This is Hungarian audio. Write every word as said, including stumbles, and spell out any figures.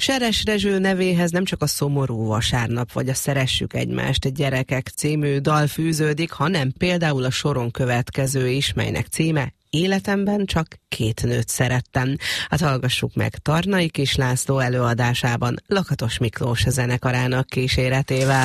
Seres Rezső nevéhez nem csak a Szomorú vasárnap vagy a Szeressük egymást gyerekek című dal fűződik, hanem például a soron következő is, melynek címe Életemben csak két nőt szerettem. Hát hallgassuk meg Tarnai Kis László előadásában Lakatos Miklós zenekarának kíséretével.